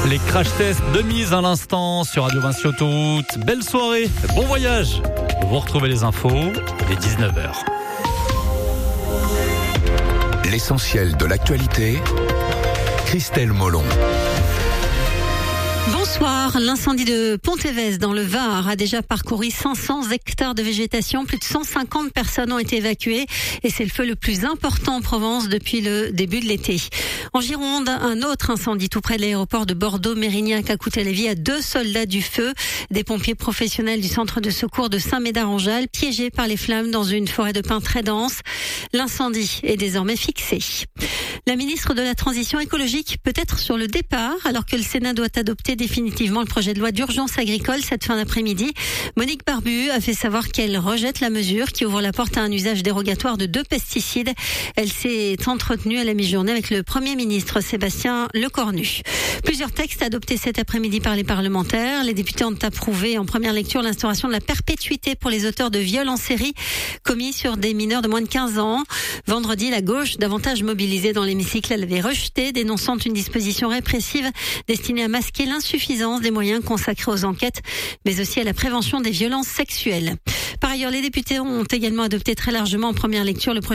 Les crash tests de mise à l'instant sur Radio Vinci Autoroute. Belle soirée, bon voyage. Vous retrouvez les infos dès 19h. L'essentiel de l'actualité, Christelle Molon. Bonsoir. L'incendie de Pont-Évez dans le Var a déjà parcouru 500 hectares de végétation. Plus de 150 personnes ont été évacuées et c'est le feu le plus important en Provence depuis le début de l'été. En Gironde, un autre incendie tout près de l'aéroport de Bordeaux-Mérignac a coûté la vie à 2 soldats du feu, des pompiers professionnels du centre de secours de Saint-Médard-en-Jalles, piégés par les flammes dans une forêt de pins très dense. L'incendie est désormais fixé. La ministre de la Transition écologique peut être sur le départ alors que le Sénat doit adopter définitivement le projet de loi d'urgence agricole cette fin d'après-midi. Monique Barbu a fait savoir qu'elle rejette la mesure qui ouvre la porte à un usage dérogatoire de 2 pesticides. Elle s'est entretenue à la mi-journée avec le Premier ministre Sébastien Lecornu. Plusieurs textes adoptés cet après-midi par les parlementaires. Les députés ont approuvé en première lecture l'instauration de la perpétuité pour les auteurs de viols en série commis sur des mineurs de moins de 15 ans. Vendredi, la gauche, davantage mobilisée dans l'hémicycle, elle avait rejeté, dénonçant une disposition répressive destinée à masquer l'insuffisance des moyens consacrés aux enquêtes, mais aussi à la prévention des violences sexuelles. Par ailleurs, les députés ont également adopté très largement en première lecture le projet